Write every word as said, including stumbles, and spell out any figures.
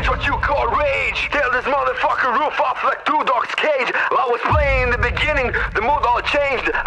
what you call rage. Tear this motherfucking roof off like two dogs' cage. I was playing in the beginning, the mood all changed.